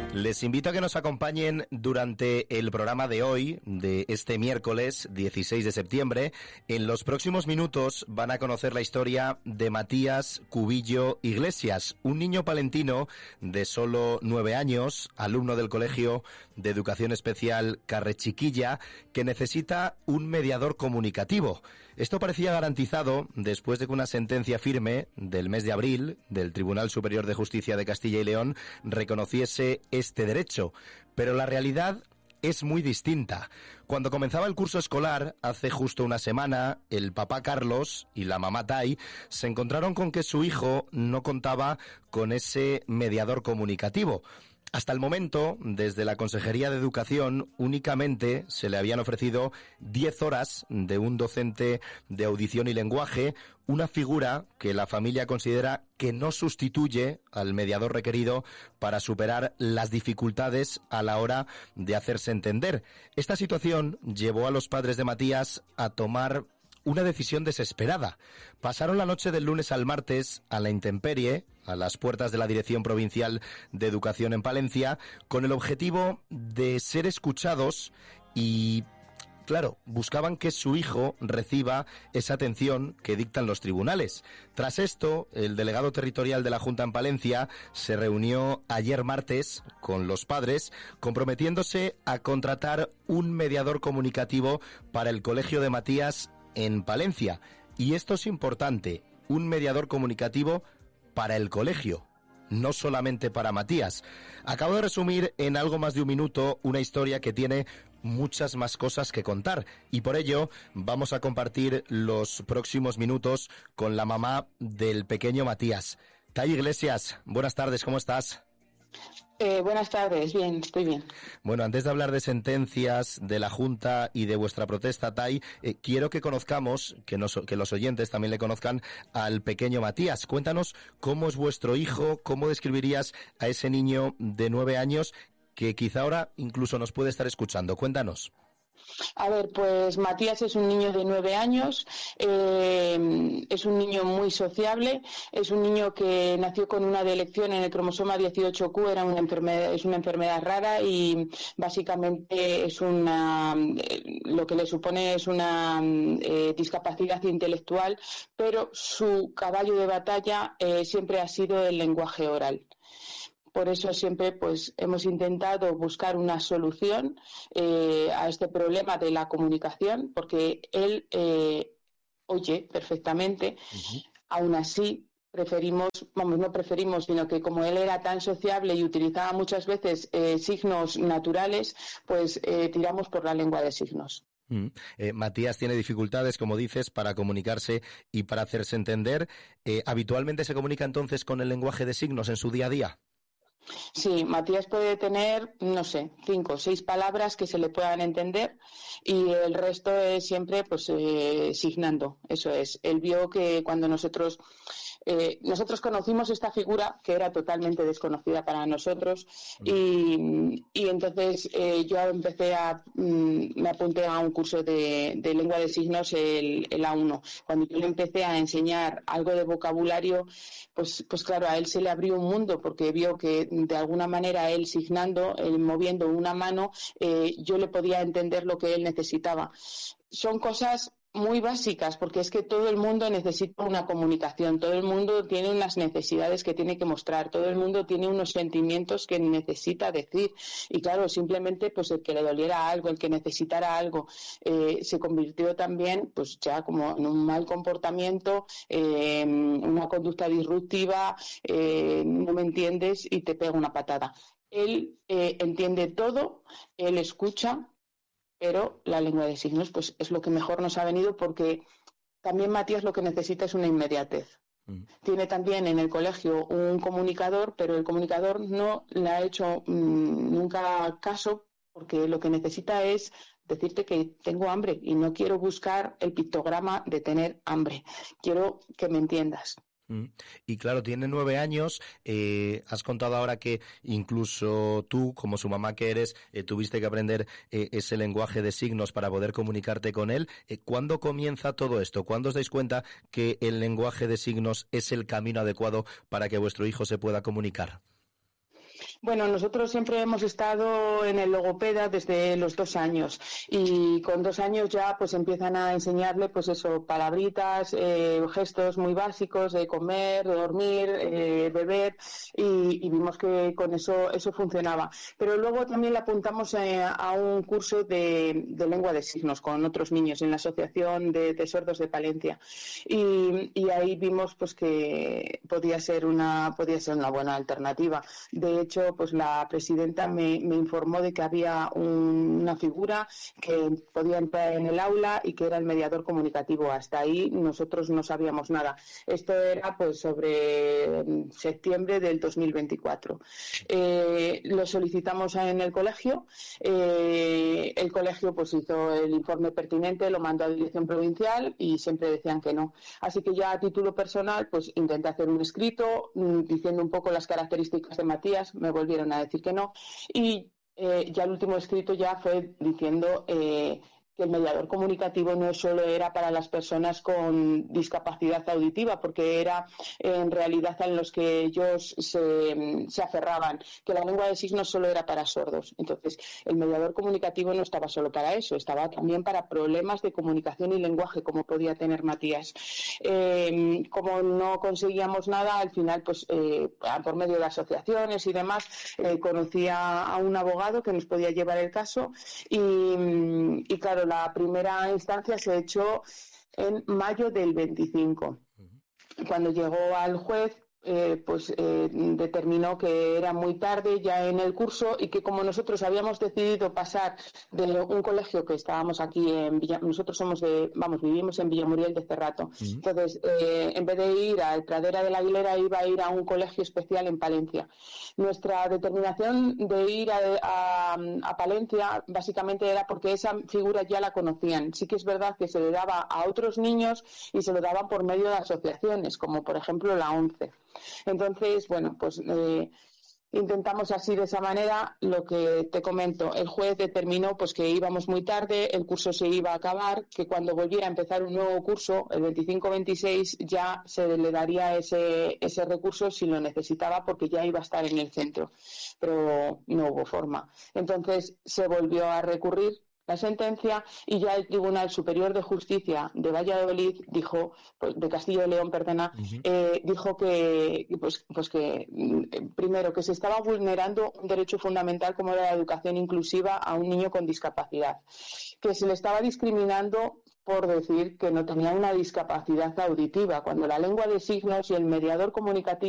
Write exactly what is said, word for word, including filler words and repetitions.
Les invito a que nos acompañen durante el programa de hoy, de este miércoles dieciséis de septiembre. En los próximos minutos van a conocer la historia de Matías Cubillo Iglesias, un niño palentino de solo nueve años, alumno del Colegio de Educación Especial Carrechiquilla, que necesita un mediador comunicativo. Esto parecía garantizado después de que una sentencia firme del mes de abril del Tribunal Superior de Justicia de Castilla y León reconociese este derecho, pero la realidad es muy distinta. Cuando comenzaba el curso escolar, hace justo una semana, el papá Carlos y la mamá Tai se encontraron con que su hijo no contaba con ese mediador comunicativo. Hasta el momento, desde la Consejería de Educación, únicamente se le habían ofrecido diez horas de un docente de audición y lenguaje, una figura que la familia considera que no sustituye al mediador requerido para superar las dificultades a la hora de hacerse entender. Esta situación llevó a los padres de Matías a tomar una decisión desesperada. Pasaron la noche del lunes al martes a la intemperie, a las puertas de la Dirección Provincial de Educación en Palencia, con el objetivo de ser escuchados y, claro, buscaban que su hijo reciba esa atención que dictan los tribunales. Tras esto, el delegado territorial de la Junta en Palencia se reunió ayer martes con los padres, comprometiéndose a contratar un mediador comunicativo para el Colegio de Matías en Palencia. Y esto es importante, un mediador comunicativo para el colegio, no solamente para Matías. Acabo de resumir en algo más de un minuto una historia que tiene muchas más cosas que contar, y por ello vamos a compartir los próximos minutos con la mamá del pequeño Matías. Tai Iglesias, buenas tardes, ¿cómo estás? Eh, buenas tardes, bien, estoy bien. Bueno, antes de hablar de sentencias de la Junta y de vuestra protesta, Tai, eh, quiero que conozcamos, que, nos, que los oyentes también le conozcan al pequeño Matías. Cuéntanos cómo es vuestro hijo, cómo describirías a ese niño de nueve años que quizá ahora incluso nos puede estar escuchando. Cuéntanos. A ver, pues Matías es un niño de nueve años, eh, es un niño muy sociable, es un niño que nació con una delección en el cromosoma dieciocho Q, era una enfermedad, es una enfermedad rara y básicamente es una, lo que le supone es una eh, discapacidad intelectual, pero su caballo de batalla eh, siempre ha sido el lenguaje oral. Por eso siempre pues hemos intentado buscar una solución eh, a este problema de la comunicación, porque él eh, oye perfectamente. Uh-huh. Aún así preferimos, vamos, no preferimos, sino que como él era tan sociable y utilizaba muchas veces eh, signos naturales, pues eh, tiramos por la lengua de signos. Mm. Eh, Matías tiene dificultades, como dices, para comunicarse y para hacerse entender. Eh, ¿Habitualmente se comunica entonces con el lenguaje de signos en su día a día? Sí, Matías puede tener, no sé, cinco o seis palabras que se le puedan entender y el resto es siempre pues eh, signando. Eso es. Él vio que cuando nosotros eh, nosotros conocimos esta figura que era totalmente desconocida para nosotros y, y entonces eh, yo empecé a mm, me apunté a un curso de, de lengua de signos, el, el A uno. Cuando yo le empecé a enseñar algo de vocabulario, pues pues claro, a él se le abrió un mundo porque vio que de alguna manera él signando, él moviendo una mano, eh, yo le podía entender lo que él necesitaba. Son cosas muy básicas, porque es que todo el mundo necesita una comunicación, todo el mundo tiene unas necesidades que tiene que mostrar, todo el mundo tiene unos sentimientos que necesita decir, y claro, simplemente pues el que le doliera algo, el que necesitara algo, eh, se convirtió también pues ya como en un mal comportamiento, eh, una conducta disruptiva, eh, no me entiendes y te pega una patada. Él eh, entiende todo, él escucha, pero la lengua de signos pues es lo que mejor nos ha venido, porque también Matías lo que necesita es una inmediatez. Mm. Tiene también en el colegio un comunicador, pero el comunicador no le ha hecho mmm, nunca caso, porque lo que necesita es decirte que tengo hambre y no quiero buscar el pictograma de tener hambre. Quiero que me entiendas. Y claro, tiene nueve años, eh, has contado ahora que incluso tú, como su mamá que eres, eh, tuviste que aprender eh, ese lenguaje de signos para poder comunicarte con él. Eh, ¿Cuándo comienza todo esto? ¿Cuándo os dais cuenta que el lenguaje de signos es el camino adecuado para que vuestro hijo se pueda comunicar? Bueno, nosotros siempre hemos estado en el logopeda desde los dos años y con dos años ya pues empiezan a enseñarle pues eso, palabritas, eh, gestos muy básicos de comer, de dormir, eh, beber y, y vimos que con eso eso funcionaba. Pero luego también le apuntamos eh, a un curso de, de lengua de signos con otros niños en la Asociación de, de Sordos de Palencia y, y ahí vimos pues que podía ser una podía ser una buena alternativa. De hecho, pues la presidenta me, me informó de que había un, una figura que podía entrar en el aula y que era el mediador comunicativo. Hasta ahí nosotros no sabíamos nada. Esto era pues sobre septiembre del dos mil veinticuatro. Eh, lo solicitamos en el colegio. Eh, el colegio pues hizo el informe pertinente, lo mandó a dirección provincial y siempre decían que no. Así que ya a título personal pues intenté hacer un escrito mmm, diciendo un poco las características de Matías. Me volvieron a decir que no y eh, ya el último escrito ya fue diciendo eh, que el mediador comunicativo no solo era para las personas con discapacidad auditiva, porque era en realidad en los que ellos se, se aferraban, que la lengua de signos solo era para sordos. Entonces, el mediador comunicativo no estaba solo para eso, estaba también para problemas de comunicación y lenguaje, como podía tener Matías. Eh, como no conseguíamos nada, al final, pues eh, por medio de asociaciones y demás, eh, conocí a, a un abogado que nos podía llevar el caso y, y claro, la primera instancia se echó en mayo del veinticinco. Cuando llegó al juez, eh, pues eh, determinó que era muy tarde ya en el curso y que como nosotros habíamos decidido pasar de un colegio que estábamos aquí en Villa, nosotros somos de, vamos, vivimos en Villamuriel de Cerrato. Uh-huh. Entonces, eh, en vez de ir al Pradera de la Aguilera, iba a ir a un colegio especial en Palencia. Nuestra determinación de ir a, a, a Palencia básicamente era porque esa figura ya la conocían. Sí que es verdad que se le daba a otros niños y se lo daban por medio de asociaciones, como por ejemplo la ONCE. Entonces, bueno, pues eh, intentamos así de esa manera. Lo que te comento, el juez determinó pues que íbamos muy tarde, el curso se iba a acabar, que cuando volviera a empezar un nuevo curso, el veinticinco veintiséis, ya se le daría ese, ese recurso si lo necesitaba porque ya iba a estar en el centro, pero no hubo forma. Entonces se volvió a recurrir la sentencia y ya el Tribunal Superior de Justicia de Valladolid dijo, pues, de Castilla y León, perdona, uh-huh. eh, dijo que, pues, pues que primero que se estaba vulnerando un derecho fundamental como era la educación inclusiva a un niño con discapacidad, que se le estaba discriminando por decir que no tenía una discapacidad auditiva, cuando la lengua de signos y el mediador comunicativo